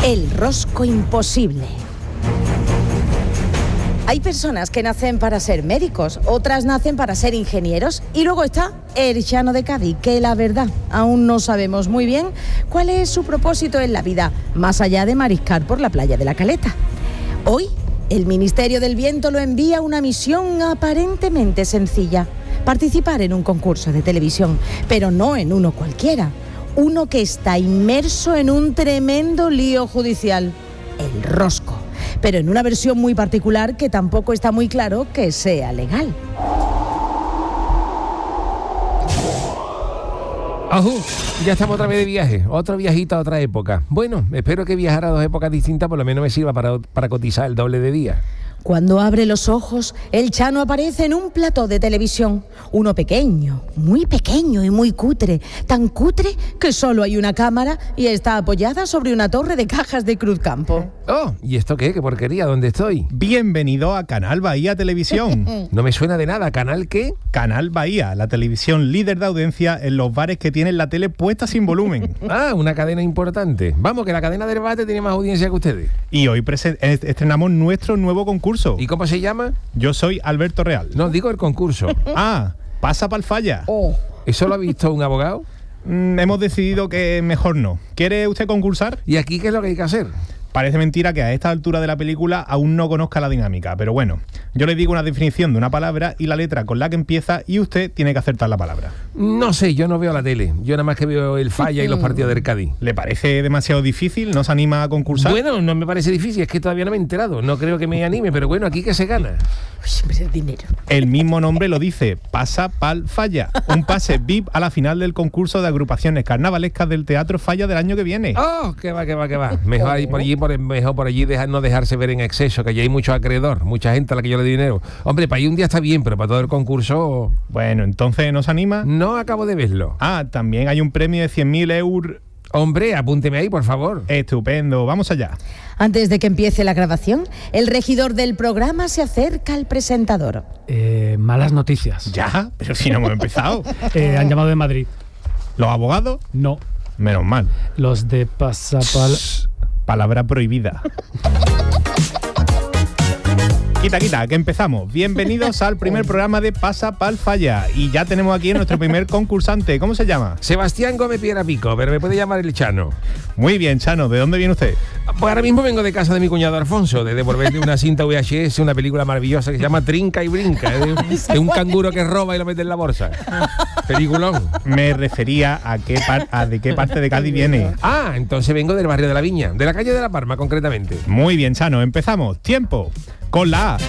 El rosco imposible. Hay personas que nacen para ser médicos, otras nacen para ser ingenieros y luego está el Chano de Cádiz, que la verdad aún no sabemos muy bien cuál es su propósito en la vida, más allá de mariscar por la playa de la Caleta. Hoy, el Ministerio del Viento lo envía a una misión aparentemente sencilla: participar en un concurso de televisión, pero no en uno cualquiera, uno que está inmerso en un tremendo lío judicial, el rosco, pero en una versión muy particular que tampoco está muy claro que sea legal. ¡Ajú! Ya estamos otra vez de viaje, otro viajito a otra época. Bueno, espero que viajar a 2 épocas distintas por lo menos me sirva para cotizar el doble de día. Cuando abre los ojos, el Chano aparece en un plató de televisión. Uno pequeño y muy cutre. Tan cutre que solo hay una cámara y está apoyada sobre una torre de cajas de Cruzcampo. ¡Oh! ¿Y esto qué? ¿Qué porquería? ¿Dónde estoy? Bienvenido a Canal Bahía Televisión. No me suena de nada. ¿Canal qué? Canal Bahía, la televisión líder de audiencia en los bares que tienen la tele puesta sin volumen. Ah, una cadena importante. Vamos, que la cadena de debate tiene más audiencia que ustedes. Y hoy estrenamos nuestro nuevo concurso. ¿Y cómo se llama? Yo soy Alberto Real. No, digo el concurso. Ah, pasa pa'l falla. ¿Eso lo ha visto un abogado? Hemos decidido que mejor no. ¿Quiere usted concursar? ¿Y aquí qué es lo que hay que hacer? Parece mentira que a esta altura de la película aún no conozca la dinámica, pero bueno, yo le digo una definición de una palabra y la letra con la que empieza y usted tiene que acertar la palabra. No sé, yo no veo la tele. Yo nada más que veo el Falla y los partidos del Cádiz. ¿Le parece demasiado difícil? ¿No se anima a concursar? Bueno, no me parece difícil, es que todavía no me he enterado. No creo que me anime, pero bueno, aquí que se gana. Uy, dinero. El mismo nombre lo dice, pasa pa'l falla. Un pase VIP a la final del concurso de agrupaciones carnavalescas del Teatro Falla del año que viene. ¡Oh! Que va. Mejor ir por allí no dejarse ver en exceso, que allí hay mucho acreedor, mucha gente a la que yo le doy dinero. Hombre, para ir un día está bien, pero para todo el concurso... Bueno, entonces, ¿no se anima? No acabo de verlo. Ah, también hay un premio de 100.000 euros. Hombre, apúnteme ahí, por favor. Estupendo, vamos allá. Antes de que empiece la grabación, el regidor del programa se acerca al presentador. Malas noticias. ¿Ya? Pero si no hemos empezado. Han llamado de Madrid. ¿Los abogados? No. Menos mal. Los de Pasapal... Palabra prohibida. Quita, que empezamos. Bienvenidos al primer programa de Pasa Pa'l Falla. Y ya tenemos aquí a nuestro primer concursante. ¿Cómo se llama? Sebastián Gómez Piedra Pico, pero me puede llamar el Chano. Muy bien, Chano. ¿De dónde viene usted? Pues ahora mismo vengo de casa de mi cuñado Alfonso, de devolverle una cinta VHS, una película maravillosa que se llama Trinca y Brinca, de un canguro que roba y lo mete en la bolsa. Peliculón. Me refería a de qué parte de Cádiz viene. Ah, entonces vengo del barrio de la Viña, de la calle de la Parma, concretamente. Muy bien, Chano. Empezamos. Tiempo. Con la A.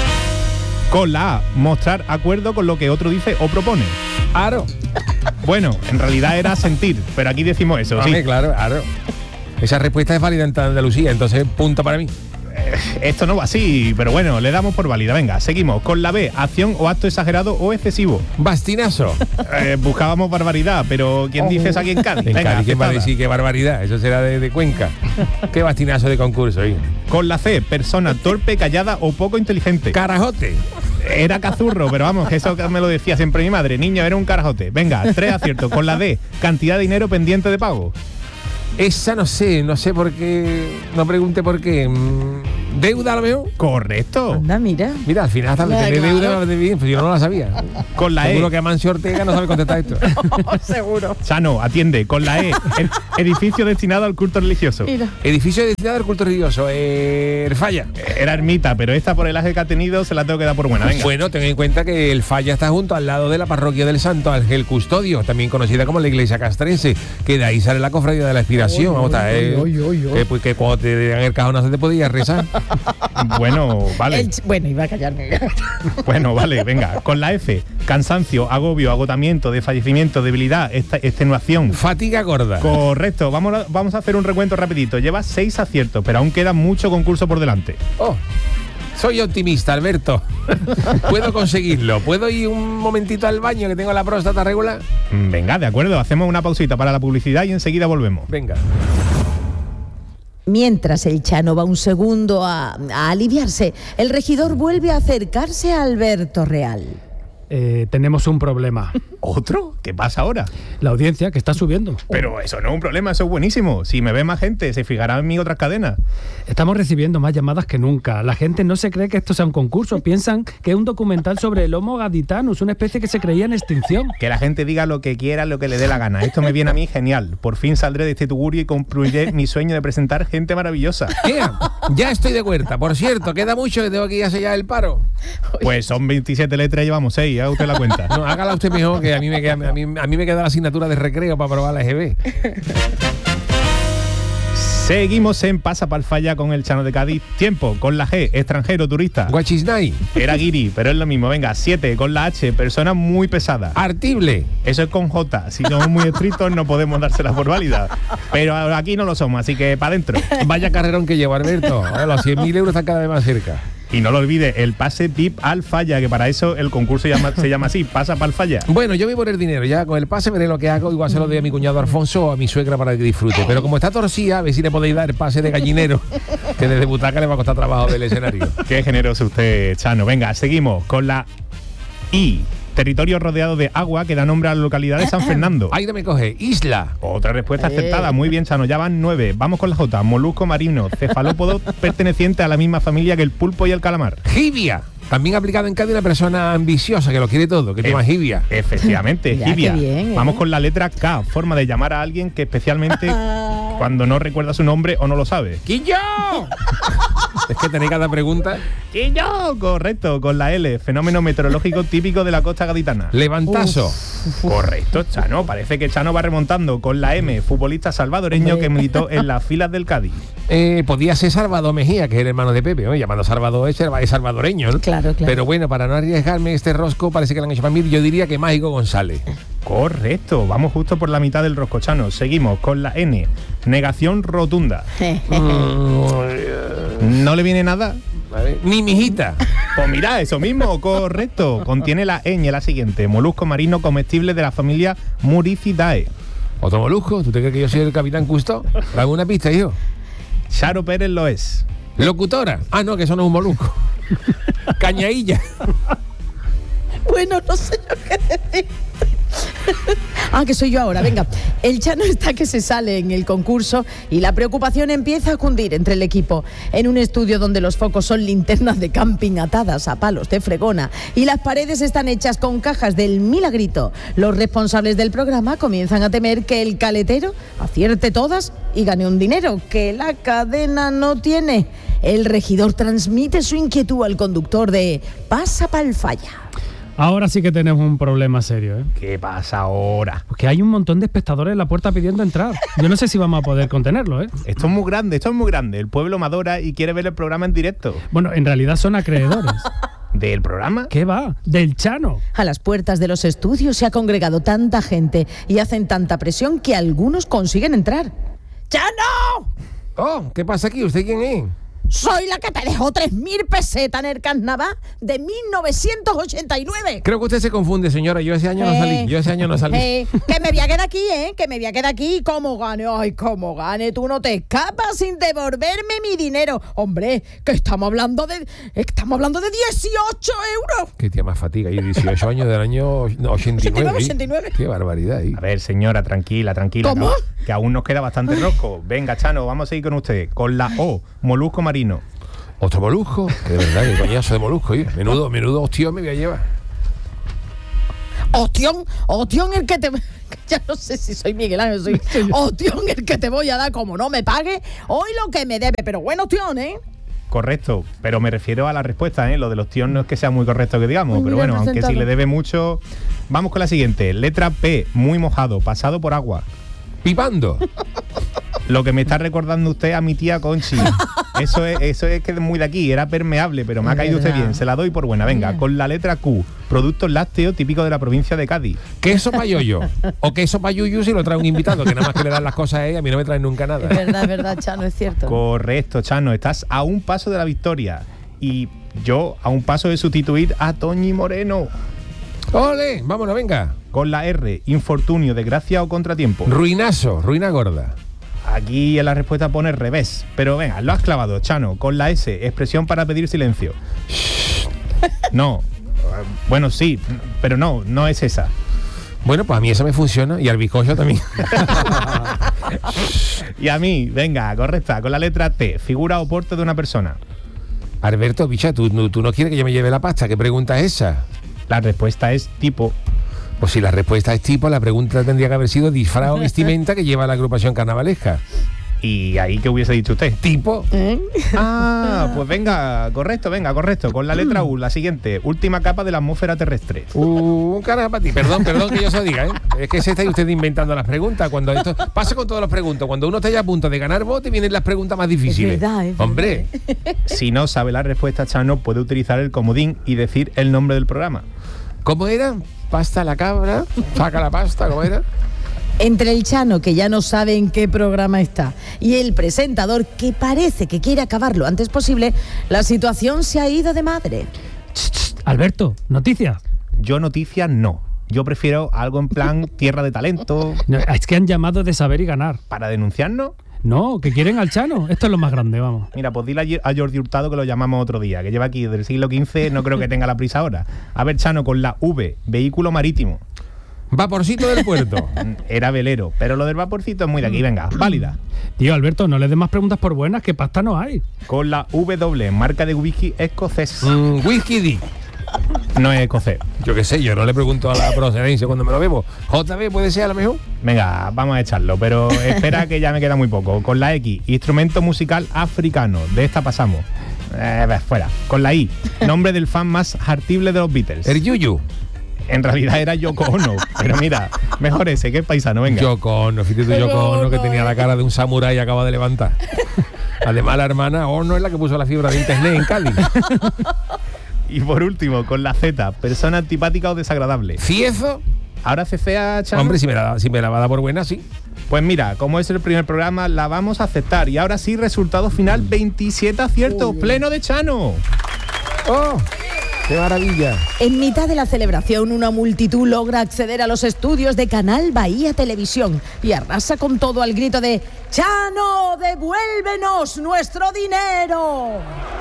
Con la A, mostrar acuerdo con lo que otro dice o propone. Aro. Bueno, en realidad era sentir, pero aquí decimos eso, Hombre, sí. Claro, aro. Esa respuesta es válida en Andalucía, entonces punto para mí. Esto no va así, pero bueno, le damos por válida. Venga, seguimos. Con la B, acción o acto exagerado o excesivo. Bastinazo. Buscábamos barbaridad, pero ¿quién dice eso aquí en Cádiz? En Venga, Cádiz, ¿quién va a aceptada. decir qué barbaridad? Eso será de Cuenca. Qué bastinazo de concurso, ¿eh? Con la C, persona torpe, callada o poco inteligente. Carajote. Era cazurro, pero vamos, que eso me lo decía siempre mi madre. Niño, era un carajote. Venga, 3 aciertos. Con la D, cantidad de dinero pendiente de pago. Esa no sé por qué. No pregunte por qué. ¿Deuda a lo mejor? Correcto. Anda, mira. Mira, al final hasta Ya, tener claro. deuda me bien, pues yo no la sabía. Con la Seguro E. que Amancio Ortega no sabe contestar esto. Seguro. Chano, atiende. Con la E, edificio destinado al culto religioso. Mira. Edificio destinado al culto religioso. El Falla. Era ermita, pero esta por el aje que ha tenido se la tengo que dar por buena. Venga. Bueno, ten en cuenta que el Falla está junto al lado de la parroquia del Santo Ángel Custodio, también conocida como la iglesia castrense, que de ahí sale la cofradía de la Expiración. Vamos a ver, pues que cuando te dan el cajón no se te podía rezar. Bueno, vale. Bueno, iba a callarme. Bueno, vale, venga. Con la F, cansancio, agobio, agotamiento, desfallecimiento, debilidad, extenuación. Fatiga gorda. Correcto. Vamos a hacer un recuento rapidito. Llevas 6 aciertos, pero aún queda mucho concurso por delante. Oh, soy optimista, Alberto. Puedo conseguirlo. ¿Puedo ir un momentito al baño que tengo la próstata regular? Venga, de acuerdo. Hacemos una pausita para la publicidad y enseguida volvemos. Venga. Mientras el Chano va un segundo a aliviarse, el regidor vuelve a acercarse a Alberto Real. Tenemos un problema. ¿Otro? ¿Qué pasa ahora? La audiencia, que está subiendo. Pero eso no es un problema, eso es buenísimo. Si me ve más gente, se fijará en mí otras cadenas. Estamos recibiendo más llamadas que nunca. La gente no se cree que esto sea un concurso. Piensan que es un documental sobre el Homo gaditanos, una especie que se creía en extinción. Que la gente diga lo que quiera, lo que le dé la gana. Esto me viene a mí genial. Por fin saldré de este tugurio y concluiré mi sueño de presentar gente maravillosa. Ya estoy de vuelta. Por cierto, queda mucho que tengo que ir a sellar el paro. Pues son 27 letras y llevamos 6, haga usted la cuenta. No, hágala usted mejor, que a mí me queda la asignatura de recreo para probar la EGB. Seguimos en Pasa Pal Falla con el Chano de Cádiz. Tiempo, con la G, extranjero, turista. Guachisnay. Era guiri, pero es lo mismo. Venga, 7, con la H, persona muy pesada. Artible. Eso es con J. Si somos muy estrictos no podemos dársela por válida. Pero aquí no lo somos, así que para adentro. Vaya carrerón que lleva Alberto. Los 100.000 euros están cada vez más cerca. Y no lo olvide, el pase VIP al Falla, que para eso el concurso se llama así, Pasa Pal Falla. Bueno, yo voy por el dinero, ya con el pase veré lo que hago, igual se lo doy a mi cuñado Alfonso o a mi suegra para que disfrute. Pero como está torcida, a ver si le podéis dar el pase de gallinero, que desde butaca le va a costar trabajo del escenario. Qué generoso usted, Chano. Venga, seguimos con la I. Territorio rodeado de agua que da nombre a la localidad de San Fernando. Ahí no me coge. Isla. Otra respuesta acertada. Muy bien, Chano. Ya van 9. Vamos con la J. Molusco marino. Cefalópodo perteneciente a la misma familia que el pulpo y el calamar. Jibia. También aplicado en Cádiz una persona ambiciosa que lo quiere todo, que toma jibia. Efectivamente, Ya, jibia. qué bien, Vamos con la letra K. Forma de llamar a alguien que especialmente cuando no recuerda su nombre o no lo sabe. ¡Quillo! Es que tenéis cada pregunta. ¡Quillo! Correcto. Con la L. Fenómeno meteorológico típico de la costa gaditana. Levantazo. Correcto, Chano. Parece que Chano va remontando. Con la M. Futbolista salvadoreño que militó en las filas del Cádiz. Podía ser Salvador Mejía, que es el hermano de Pepe. Llamando Salvador es salvadoreño, ¿no? Claro. Pero bueno, para no arriesgarme este rosco, parece que lo han hecho para mí. Yo diría que Mágico González. Correcto. Vamos justo por la mitad del rosco, Chano. Seguimos con la N. Negación rotunda. ¿No le viene nada? Vale. Ni mijita. Pues mira, eso mismo, correcto. Contiene la ñ, la siguiente. Molusco marino comestible de la familia Muricidae. Otro molusco. ¿Tú te crees que yo soy el capitán Cousteau? Dame una pista, hijo. Charo Pérez lo es. Locutora. Ah, no, que eso no es un molusco. Cañailla. Bueno, no sé yo qué decir. Que soy yo ahora, venga. El Chano está que se sale en el concurso y la preocupación empieza a cundir entre el equipo. En un estudio donde los focos son linternas de camping atadas a palos de fregona y las paredes están hechas con cajas del Milagrito, los responsables del programa comienzan a temer que el caletero acierte todas y gane un dinero que la cadena no tiene. El regidor transmite su inquietud al conductor de Pasa Pal Falla. Ahora sí que tenemos un problema serio, ¿eh? ¿Qué pasa ahora? Porque hay un montón de espectadores en la puerta pidiendo entrar. Yo no sé si vamos a poder contenerlo, ¿eh? Esto es muy grande, esto es muy grande. El pueblo me adora y quiere ver el programa en directo. Bueno, en realidad son acreedores. ¿Del programa? ¿Qué va? ¡Del Chano! A las puertas de los estudios se ha congregado tanta gente y hacen tanta presión que algunos consiguen entrar. ¡Chano! Oh, ¿qué pasa aquí? ¿Usted quién es? Soy la que te dejó 3.000 pesetas en el carnaval de 1989. Creo que usted se confunde, señora. Yo ese año no salí. Que me voy a quedar aquí, que me voy a quedar aquí. ¿Cómo gane? Ay, cómo gane. Tú no te escapas sin devolverme mi dinero. Hombre, que estamos hablando de 18 euros. Qué tía más fatiga. Y 18 años del año 89. 89. Qué barbaridad. A ver, señora, tranquila. ¿Cómo? Que aún nos queda bastante rosco. Venga, Chano, vamos a seguir con usted. Con la O, molusco marino. Otro molusco, que de verdad, que coñazo de molusco, ¿eh? Menudo ostión me voy a llevar. Ostión el que te... Ya no sé si soy Miguel Ángel, ostión el que te voy a dar como no me pague hoy lo que me debe, pero bueno, ostión, ¿eh? Correcto, pero me refiero a la respuesta, ¿eh? Lo de los tíos no es que sea muy correcto que digamos, Ay, pero mira, bueno, aunque si le debe mucho... Vamos con la siguiente, letra P, muy mojado, pasado por agua. Pipando. Lo que me está recordando usted a mi tía Conchi. Eso es que es muy de aquí, era permeable, pero me ha caído usted bien, se la doy por buena. Venga, con la letra Q, productos lácteos típicos de la provincia de Cádiz. Queso payoyo o queso payuyu si lo trae un invitado, que nada más que le dan las cosas a ella, a mí no me traen nunca nada. Es verdad, Chano, es cierto. Correcto, Chano, estás a un paso de la victoria y yo a un paso de sustituir a Toñi Moreno. ¡Ole! Vámonos, venga. Con la R, infortunio, desgracia o contratiempo. Ruinazo, ruina gorda. Aquí en la respuesta pone revés, pero venga, lo has clavado, Chano. Con la S, expresión para pedir silencio. No, bueno, sí, pero no es esa. Bueno, pues a mí eso me funciona y al bizcocho también. Y a mí, venga, correcta, con la letra T, figura o porte de una persona. Alberto, bicha, ¿tú no quieres que yo me lleve la pasta? ¿Qué pregunta es esa? La respuesta es tipo. Pues si la respuesta es tipo, la pregunta tendría que haber sido disfraz o vestimenta que lleva la agrupación carnavalesca. ¿Y ahí qué hubiese dicho usted? ¿Tipo? Ah, pues venga, correcto. Con la letra U, la siguiente, última capa de la atmósfera terrestre. Un carajo para ti. Perdón que yo se lo diga, ¿eh? Es que se está usted inventando las preguntas. Cuando esto pasa con todas las preguntas. Cuando uno está ya a punto de ganar votos, vienen las preguntas más difíciles. Es verdad. Hombre. Si no sabe la respuesta, Chano, puede utilizar el comodín y decir el nombre del programa. ¿Cómo era? Pasta la cabra, saca la pasta, ¿cómo era? Entre el Chano, que ya no sabe en qué programa está, y el presentador, que parece que quiere acabar lo antes posible, la situación se ha ido de madre. Alberto, noticias. Yo noticias no. Yo prefiero algo en plan tierra de talento. No, es que han llamado de Saber y Ganar. ¿Para denunciarnos? No, que quieren al Chano. Esto es lo más grande, vamos. Mira, pues dile a Jordi Hurtado que lo llamamos otro día, que lleva aquí del siglo XV, no creo que tenga la prisa ahora. A ver, Chano, con la V, vehículo marítimo. Vaporcito del puerto. Era velero, pero lo del vaporcito es muy de aquí, venga, válida. Tío, Alberto, no le des más preguntas por buenas, que pasta no hay. Con la W, marca de whisky escocés. Whisky Dick. No es escocés. Yo qué sé, yo no le pregunto a la procedencia cuando me lo bebo. JB puede ser a lo mejor. Venga, vamos a echarlo, pero espera que ya me queda muy poco. Con la X, instrumento musical africano. De esta pasamos. Fuera. Con la I, nombre del fan más hartible de los Beatles. El Yuyu. En realidad era Yoko Ono, pero mira, mejor ese, que es paisano, venga. Yoko Ono, fíjate tú, Yoko Ono, que tenía la cara de un samurái y acaba de levantar. Además, la hermana Ono es la que puso la fibra de internet en Cádiz. Y por último, con la Z, persona antipática o desagradable. ¿Ciezo? Ahora cecea, Chano. Hombre, si me la va a dar por buena, sí. Pues mira, como es el primer programa, la vamos a aceptar. Y ahora sí, resultado final, 27 aciertos, pleno de Chano. ¡Oh! ¡Qué maravilla! En mitad de la celebración, una multitud logra acceder a los estudios de Canal Bahía Televisión y arrasa con todo al grito de ¡Chano, devuélvenos nuestro dinero!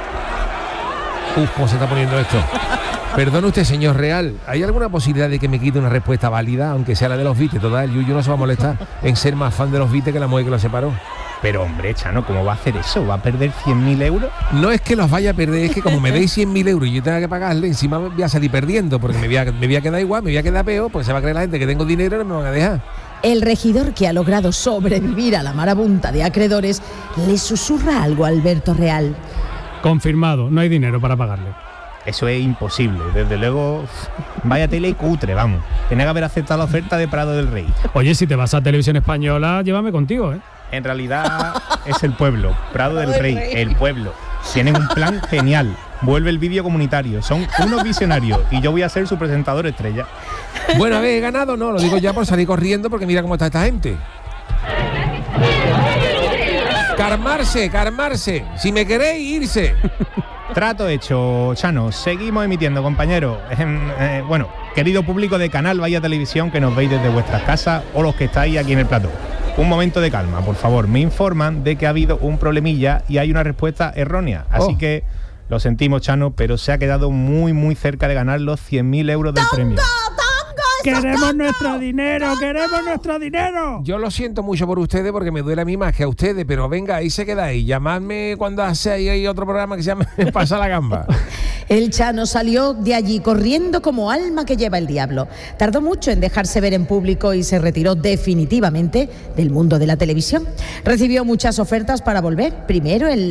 ¿Cómo se está poniendo esto? Perdone usted, señor Real, ¿hay alguna posibilidad de que me quite una respuesta válida, aunque sea la de los Beatles? Total, el Yuyu no se va a molestar en ser más fan de los Beatles que la mujer que lo separó. Pero hombre, Chano, ¿cómo va a hacer eso? ¿Va a perder 100.000 euros? No es que los vaya a perder, es que como me deis 100.000 euros y yo tenga que pagarle, encima voy a salir perdiendo, porque me voy a quedar igual, me voy a quedar peor, pues se va a creer la gente que tengo dinero y no me van a dejar. El regidor, que ha logrado sobrevivir a la marabunta de acreedores, le susurra algo a Alberto Real. Confirmado, no hay dinero para pagarle. Eso es imposible, desde luego, vaya tele cutre, vamos. Tenía que haber aceptado la oferta de Prado del Rey. Oye, si te vas a Televisión Española, llévame contigo, ¿eh? En realidad es el pueblo, Prado del Rey, el pueblo. Tienen un plan genial, vuelve el vídeo comunitario, son unos visionarios y yo voy a ser su presentador estrella. Bueno, ¿habéis ganado? No, lo digo ya por salir corriendo porque mira cómo está esta gente. Calmarse, si me queréis, irse. Trato hecho, Chano. Seguimos emitiendo, compañeros. Bueno, querido público de Canal Bahía Televisión, que nos veis desde vuestras casas o los que estáis aquí en el plató. Un momento de calma, por favor. Me informan de que ha habido un problemilla y hay una respuesta errónea. Así que lo sentimos, Chano, pero se ha quedado muy, muy cerca de ganar los 100.000 euros del premio. ¡Queremos nuestro dinero! ¡Queremos nuestro dinero! Yo lo siento mucho por ustedes porque me duele a mí más que a ustedes, pero venga, ahí se quedáis. Llamadme cuando hay otro programa que se llama Pasa la Gamba. El Chano salió de allí corriendo como alma que lleva el diablo. Tardó mucho en dejarse ver en público y se retiró definitivamente del mundo de la televisión. Recibió muchas ofertas para volver. Primero